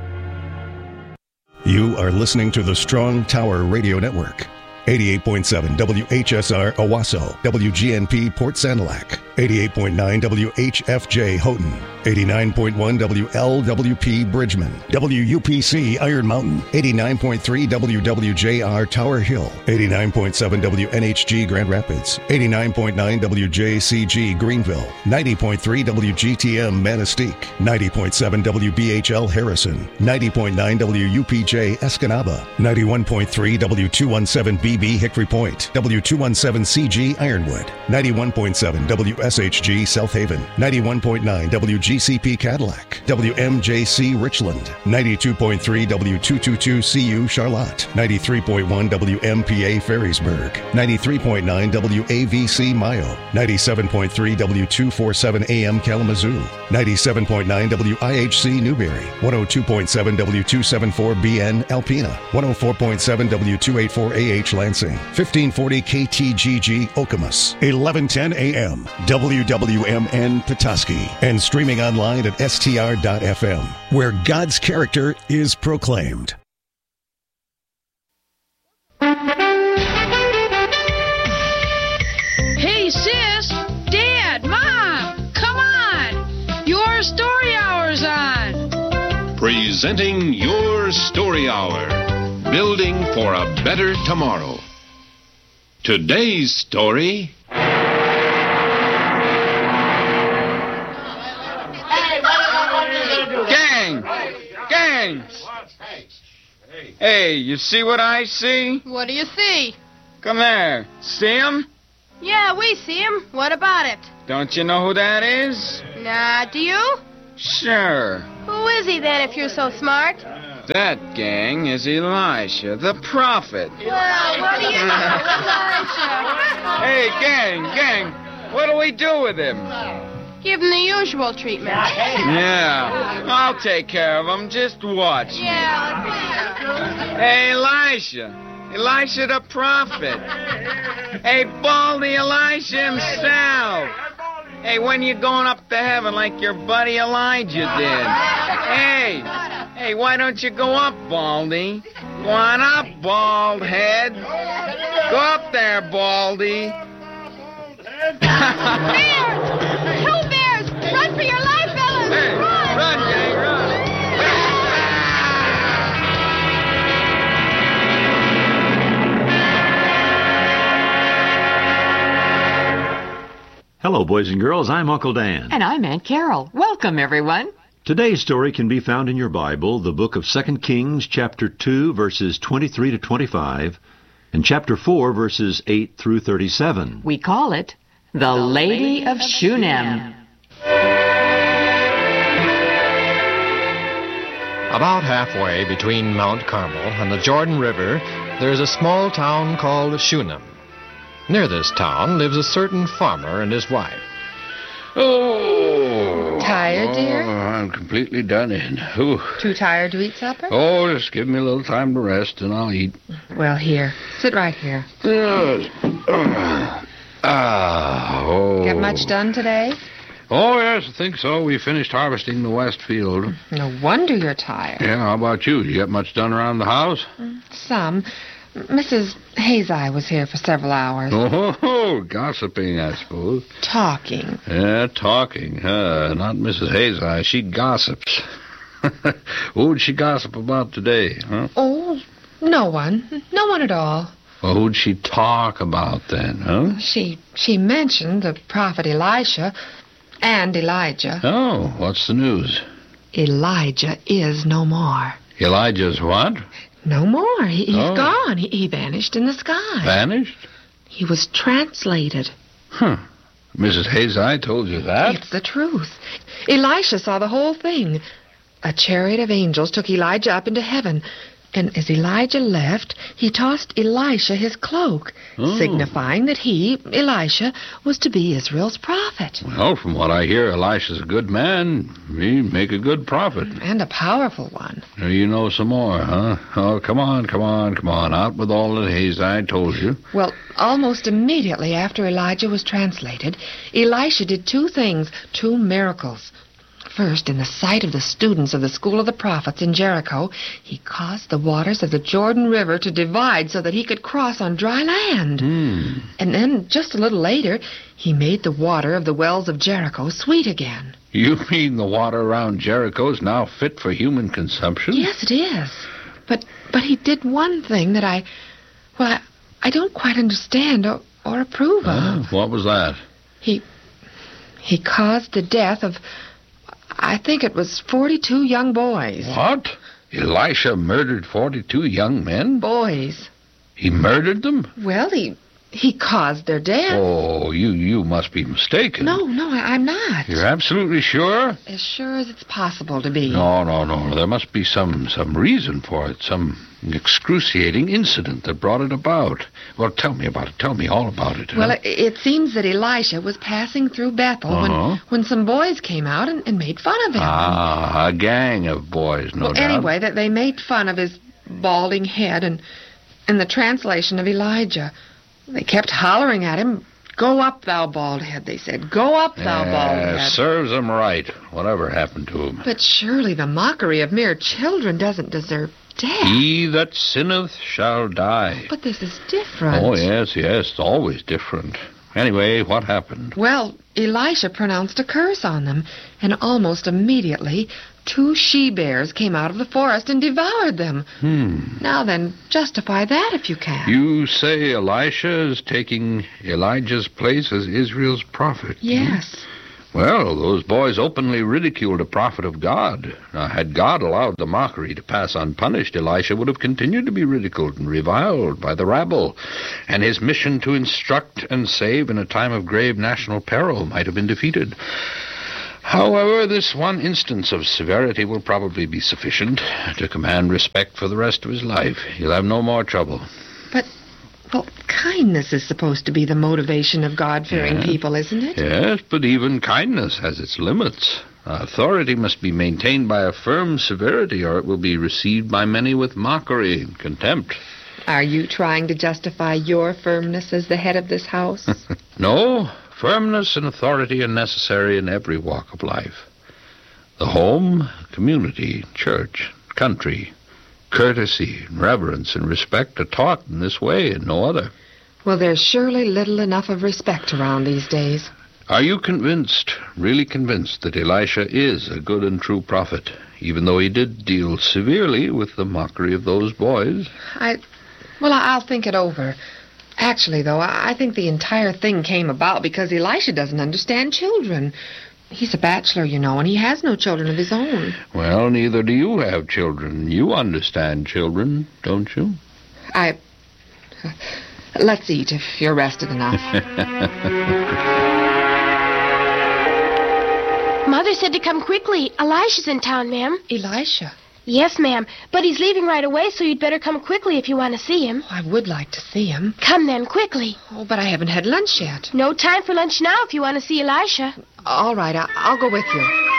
You are listening to the Strong Tower Radio Network. eighty-eight point seven W H S R Owasso, W G N P Port Sanilac, eighty-eight point nine W H F J Houghton, eighty-nine point one W L W P Bridgman, W U P C Iron Mountain, eighty-nine point three W W J R Tower Hill, eighty-nine point seven W N H G Grand Rapids, eighty-nine point nine W J C G Greenville, ninety point three W G T M Manistee, ninety point seven W B H L Harrison, ninety point nine W U P J Escanaba, ninety-one point three W two seventeen B B Hickory Point, W two seventeen C G Ironwood, ninety-one point seven W S H G South Haven, ninety-one point nine W G C P Cadillac, W M J C Richland, ninety-two point three W two twenty-two C U Charlotte, ninety-three point one W M P A Ferrisburg, ninety-three point nine W A V C Mayo, ninety-seven point three W two forty-seven A M Kalamazoo, ninety-seven point nine W I H C Newberry, one oh two point seven W two seventy-four B N Alpena, one oh four point seven W two eighty-four A H Lansing, fifteen forty K T G G Okemos, eleven ten A M W W M N Petoskey, and streaming online at S T R dot F M, where God's character is proclaimed. Hey sis, Dad, Mom, come on! Your Story Hour's on! Presenting Your Story Hour, building for a better tomorrow. Today's story... gang! Hey, you see what I see? What do you see? Come there. See him? Yeah, we see him. What about it? Don't you know who that is? Nah, do you? Sure. Who is he then, if you're so smart? That, gang, is Elisha, the prophet. Well, what do you know, Elisha? Hey, gang, gang, what'll we do with him? Give him the usual treatment. Yeah, I'll take care of him. Just watch me. Yeah, Hey, Elisha. Elisha the prophet. Hey, Baldy Elisha himself. Hey, when you going up to heaven like your buddy Elijah did? Hey, hey, why don't you go up, Baldy? Go on up, bald head. Go up there, Baldy. Bears! Two bears! Run for your life, fellas! Hey, run! Run, gang, run! Hello, boys and girls. I'm Uncle Dan. And I'm Aunt Carol. Welcome, everyone. Today's story can be found in your Bible, the book of Second Kings, chapter two, verses twenty-three to twenty-five, and chapter four, verses eight through thirty-seven. We call it The Lady of Shunem. About halfway between Mount Carmel and the Jordan River, there is a small town called Shunem. Near this town lives a certain farmer and his wife. Oh. Tired, dear? Oh, I'm completely done in. Ooh. Too tired to eat supper? Oh, just give me a little time to rest and I'll eat. Well, here. Sit right here. Yes. Ah, oh. Get much done today? Oh, yes, I think so. We finished harvesting the west field. No wonder you're tired. Yeah, how about you? Did you get much done around the house? Some. Missus Hazai was here for several hours. Oh, gossiping, I suppose. Talking. Yeah, talking. Uh, not Missus Hazai. She gossips. Who'd she gossip about today, huh? Oh, no one. No one at all. Well, who'd she talk about then, huh? She she mentioned the prophet Elisha and Elijah. Oh, what's the news? Elijah is no more. Elijah's what? No more. He, he's Oh. gone. He, he vanished in the sky. Vanished? He was translated. Huh. Missus Hazai told you that? It's the truth. Elisha saw the whole thing. A chariot of angels took Elijah up into heaven. And as Elijah left, he tossed Elisha his cloak, Oh. signifying that he, Elisha, was to be Israel's prophet. Well, from what I hear, Elisha's a good man. He'd make a good prophet. And a powerful one. Now, you know some more, huh? Oh, come on, come on, come on. Out with all the Hazai told you. Well, almost immediately after Elijah was translated, Elisha did two things, two miracles. First, in the sight of the students of the School of the Prophets in Jericho, he caused the waters of the Jordan River to divide so that he could cross on dry land. Hmm. And then, just a little later, he made the water of the wells of Jericho sweet again. You mean the water around Jericho is now fit for human consumption? Yes, it is. But but he did one thing that I, well, I, I don't quite understand or, or approve Huh? of. What was that? He he caused the death of, I think it was forty-two young boys. What? Elisha murdered forty-two young men? Boys. He murdered them? Well, he he caused their death. Oh, you you must be mistaken. No, no, I, I'm not. You're absolutely sure? As sure as it's possible to be. No, no, no. There must be some some reason for it, some excruciating incident that brought it about. Well, tell me about it. Tell me all about it. Well, huh? it, it seems that Elisha was passing through Bethel Uh-huh. when, when some boys came out and, and made fun of him. Ah, a gang of boys, no well, doubt. anyway, that they made fun of his balding head and and the translation of Elijah. They kept hollering at him, "Go up, thou bald head," they said. "Go up, thou bald Uh, head." serves him right, whatever happened to him. But surely the mockery of mere children doesn't deserve death. He that sinneth shall die. But this is different. Oh, yes, yes, it's always different. Anyway, what happened? Well, Elisha pronounced a curse on them, and almost immediately, two she-bears came out of the forest and devoured them. Hmm. Now then, justify that if you can. You say Elisha is taking Elijah's place as Israel's prophet? Yes. Hmm? Well, those boys openly ridiculed a prophet of God. Now, had God allowed the mockery to pass unpunished, Elisha would have continued to be ridiculed and reviled by the rabble, and his mission to instruct and save in a time of grave national peril might have been defeated. However, this one instance of severity will probably be sufficient to command respect for the rest of his life. He'll have no more trouble. But, well, kindness is supposed to be the motivation of God-fearing Yeah. people, isn't it? Yes, but even kindness has its limits. Authority must be maintained by a firm severity, or it will be received by many with mockery and contempt. Are you trying to justify your firmness as the head of this house? No, firmness and authority are necessary in every walk of life. The home, community, church, country, courtesy, reverence, and respect are taught in this way and no other. Well, there's surely little enough of respect around these days. Are you convinced, really convinced, that Elisha is a good and true prophet, even though he did deal severely with the mockery of those boys? I, well, I'll think it over. Actually, though, I think the entire thing came about because Elisha doesn't understand children. He's a bachelor, you know, and he has no children of his own. Well, neither do you have children. You understand children, don't you? I... Let's eat if you're rested enough. Mother said to come quickly. Elisha's in town, ma'am. Elisha? Yes, ma'am. But he's leaving right away, so you'd better come quickly if you want to see him. Oh, I would like to see him. Come then, quickly. Oh, but I haven't had lunch yet. No time for lunch now if you want to see Elisha. All right, I- I'll go with you.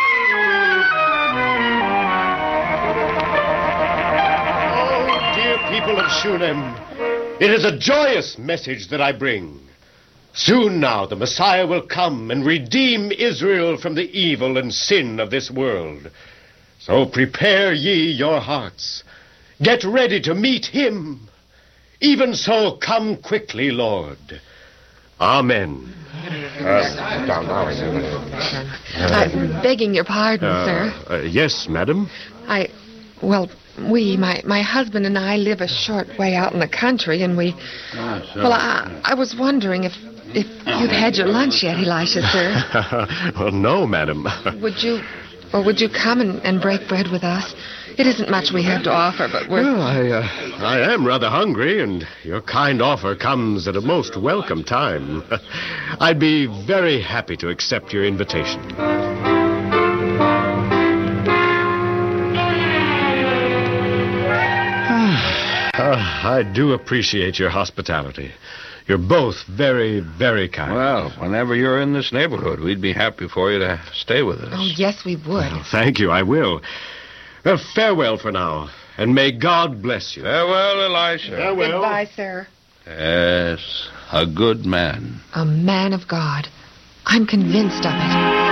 Oh, dear people of Shunem, it is a joyous message that I bring. Soon now the Messiah will come and redeem Israel from the evil and sin of this world. So prepare ye your hearts. Get ready to meet him. Even so, come quickly, Lord. Amen. Uh, down now, I'm begging your pardon, uh, sir. uh, yes, madam. I... Well, we, my, my husband and I live a short way out in the country, and we... Well, I, I was wondering if, if you'd had your lunch yet, Elisha, sir. Well, no, madam. Would you... Or would you come and, and break bread with us? It isn't much we have to offer, but we're... Well, I, uh, I am rather hungry, and your kind offer comes at a most welcome time. I'd be very happy to accept your invitation. uh, I do appreciate your hospitality. You're both very, very kind. Well, whenever you're in this neighborhood, we'd be happy for you to stay with us. Oh, yes, we would. Well, thank you, I will. Well, farewell for now, and may God bless you. Farewell, Elisha. Farewell. Goodbye, sir. Yes, a good man. A man of God. I'm convinced of it.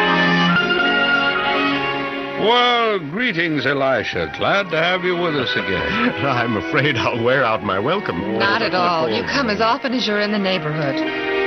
Well, greetings, Elisha. Glad to have you with us again. I'm afraid I'll wear out my welcome. Not at all. You come as often as you're in the neighborhood.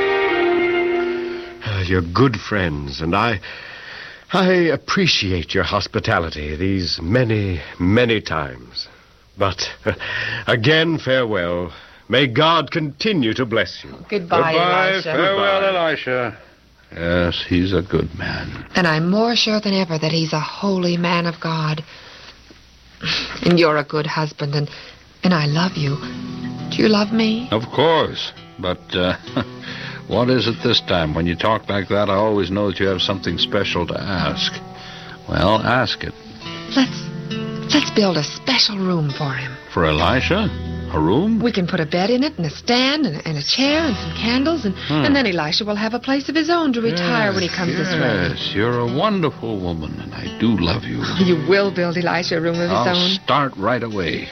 Uh, you're good friends, and I... I appreciate your hospitality these many, many times. But, uh, again, farewell. May God continue to bless you. Goodbye, Goodbye. Elisha. Farewell, Elisha. Yes, he's a good man. And I'm more sure than ever that he's a holy man of God. And you're a good husband, and, and I love you. Do you love me? Of course. But, uh, what is it this time? When you talk like that, I always know that you have something special to ask. Well, ask it. Let's, let's build a special room for him. For Elisha? A room? We can put a bed in it, and a stand, and, and a chair, and some candles, and, Hmm. and then Elisha will have a place of his own to retire when he comes yes, this way. Yes, you're a wonderful woman, and I do love you. You will build Elisha a room of his I'll own. start right away.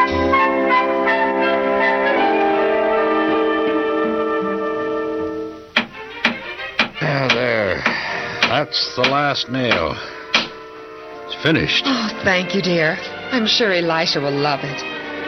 There, there. That's the last nail. It's finished. Oh, thank you, dear. I'm sure Elisha will love it.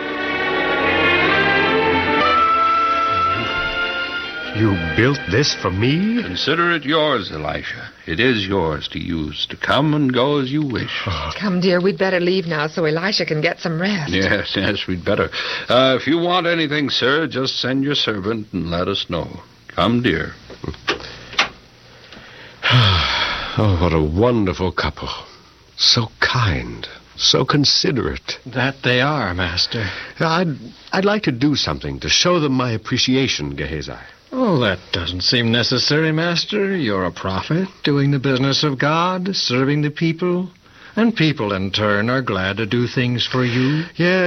You built this for me? Consider it yours, Elisha. It is yours to use, to come and go as you wish. Come, dear, we'd better leave now so Elisha can get some rest. Yes, yes, we'd better. Uh, if you want anything, sir, just send your servant and let us know. Come, dear. Oh, what a wonderful couple. So kind, so considerate. That they are, Master. I'd, I'd like to do something to show them my appreciation, Gehazi. Oh, that doesn't seem necessary, Master. You're a prophet, doing the business of God, serving the people. And people, in turn, are glad to do things for you. Yes.